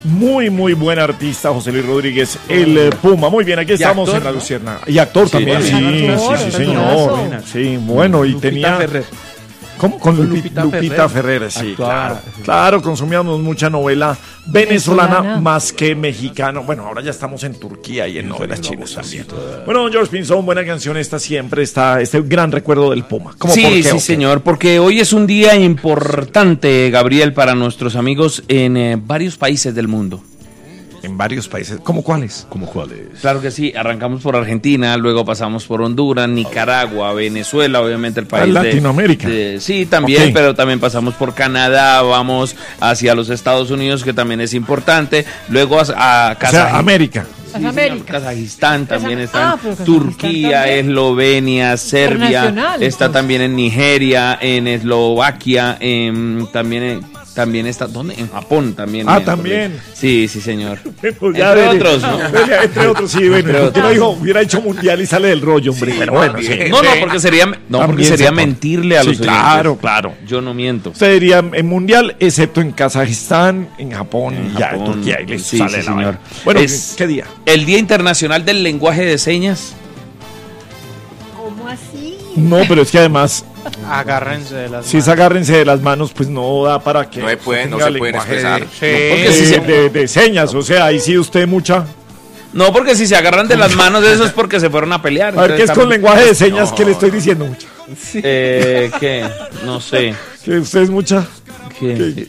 Muy, muy buen artista, José Luis Rodríguez, el Puma. Muy bien, aquí estamos actor, en La ¿no? Lucierna. Y actor también, sí, señor. Sí, bueno, y Lupita tenía... Ferrer. ¿Cómo? Con Lupita Lupita Ferrer, sí, Actuaba. claro, consumíamos mucha novela venezolana Venezolana. más que mexicano. Bueno, ahora ya estamos en Turquía y en novelas chinas también. Bueno, don George Pinzón, buena canción esta siempre, está este gran recuerdo del Puma. ¿Cómo, Sí, por qué, sí, o qué? señor, porque hoy es un día importante, Gabriel, para nuestros amigos en varios países del mundo. En varios países. ¿Cómo cuáles? ¿Cómo cuál es? Claro que sí, arrancamos por Argentina, luego pasamos por Honduras, Nicaragua, Venezuela, obviamente el país Latinoamérica. sí, también, Ok. pero también pasamos por Canadá, vamos hacia los Estados Unidos, que también es importante, luego a O sea, Kazajistán. América. Las Américas. Kazajistán también están, pero Kazajistán Turquía, también. Eslovenia, Serbia, Internacional, está pues. también en Nigeria, en Eslovaquia, también está, ¿dónde? En Japón también. También. Sí, sí, señor. Pues ya Entre veré. otros, ¿no? Entre otros, sí, bueno. ¿Por qué no dijo, hubiera hecho mundial y sale del rollo, hombre? Pero bueno, sí. No, porque sería, También sería se pone. mentirle a Sí, los oyentes. claro. Yo no miento. Usted diría en mundial, excepto en Kazajistán, en Japón, y ya en Japón, Turquía, y listo, sí, sale sí, la señor. vaina. Bueno, Es- ¿qué día? El Día Internacional del Lenguaje de Señas. ¿Cómo así? No, pero es que además, Agárrense de las si es agárrense de las manos, pues no da para que No se pueden- tenga no se pueden lenguaje expresar. Porque si de señas, o sea, ahí sí usted mucha. No, porque si se agarran de las manos, eso es porque se fueron a pelear. A ver, ¿qué es con lenguaje de señas que le estoy diciendo mucha? ¿Qué? No sé. Que usted es mucha. ¿Qué?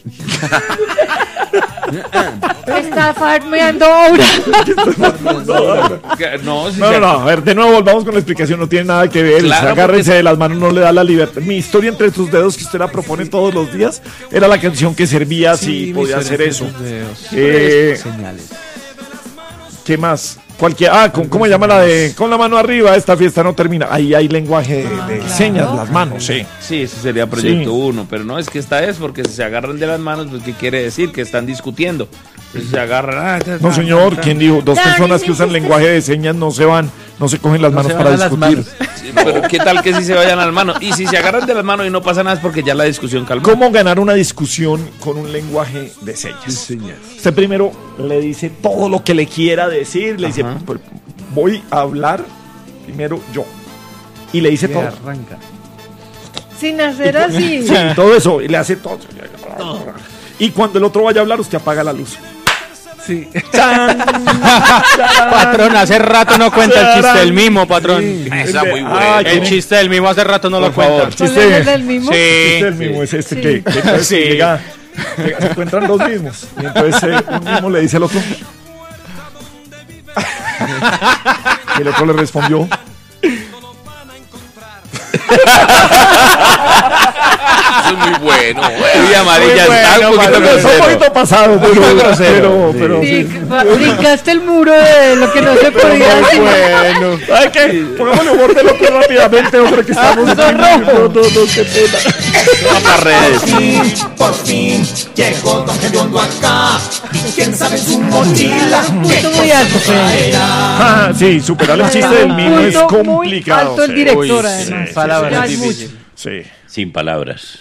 Está farmeando ahora. No, si No, se- no, a ver, de nuevo volvamos con la explicación, no tiene nada que ver. Claro, Agárrense porque- de las manos, no le da la libertad. Mi historia entre tus dedos, que usted la propone todos los días, era la canción que servía si podía hacer eso. Señales. ¿Qué más? ¿Cómo llama la de con la mano arriba? Esta fiesta no termina. Ahí hay lenguaje de señas, las manos, sí. Sí, ese sería proyecto Sí. 1, pero no, es que esta es porque si se agarran de las manos, pues ¿qué quiere decir? Que están discutiendo. Entonces se agarran. No, señor, ¿quién dijo? Dos personas que usan lenguaje de señas no se cogen las manos se para van a las discutir. Sí, pero ¿qué tal que si se vayan a las manos? Y si se agarran de las manos y no pasa nada es porque ya la discusión calmó. ¿Cómo ganar una discusión con un lenguaje de señas? Usted primero le dice todo lo que le quiera decir, le dice, "Pues, voy a hablar primero yo. Y le dice todo. Arranca. Sin hacer así. Sí, todo eso, y le hace todo. Y cuando el otro vaya a hablar, usted apaga la luz. Sí. Patrón, hace rato no cuenta el chiste del mimo, patrón. Esa muy buena. Ah, El ¿quién- chiste del mimo hace rato no lo Por favor, cuenta. chiste. ¿Cuál es el mismo? Sí. Este el mismo es este que entonces Sí. se encuentran dos mismos. Y entonces un mismo le dice al otro. Y el otro le respondió. Eso es muy bueno. Uy, amarilla, Muy está un bueno, poquito Mario. Es un grosero. poquito pasado, pero Sí, sí. brincaste el muro de lo que no se podía decir. Bueno. ¿Sabe qué? Pongámosle humor del otro rápidamente, hombre, que estamos. No, qué pena. Vamos a redes. Por fin llegó Don Gediondo acá. Y quién sabe su mochila. Punto muy alto, Fede. Ah, sí, superar el chiste del mismo es Punto muy complicado. alto el sí. director, Uy, además. sí, palabras Ya es difíciles. mucho. Sí. Sin palabras.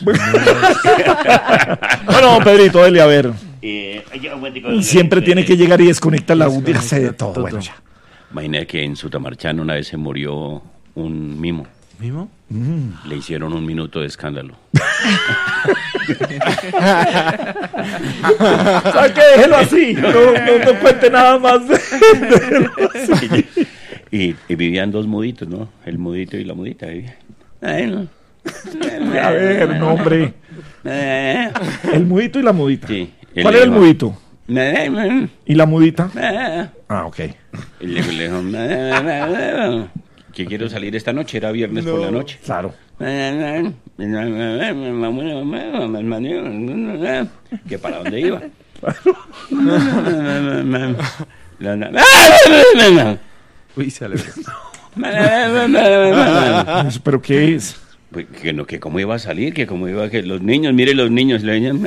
Bueno, Pedrito, dele a ver. Siempre tiene que llegar y desconectar la audio y hace de todo. Bueno, ya. Imagina que en Sutamarchán una vez se murió un mimo. ¿Mimo? Le hicieron 1 minuto de escándalo. ¿Sabe qué? Déjelo así. No cuente nada más. Déjelo así. Y vivían 2 muditos, ¿no? El mudito y la mudita vivían. Ay, no. A ver, no, hombre. El mudito y la mudita. Sí, ¿Cuál era el mudito? ¿Y la mudita? Ah, ok. Y le dijo, que quiero salir esta noche, era viernes por la noche. Claro. ¿Que para dónde iba? Uy, se alegró. ¿Pero qué es? Pues, que cómo iba a salir, que cómo iba, que los niños, mire los niños,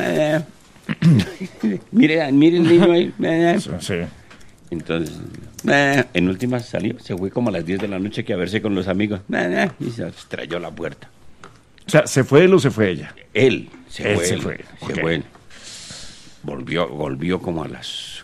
mire el niño ahí. Sí. Entonces, en última salió, se fue como a las 10 de la noche que a verse con los amigos, y se estrelló la puerta. O sea, ¿se fue él o se fue ella? Él, se Él fue se él, fue, se ok. fue él. volvió como a las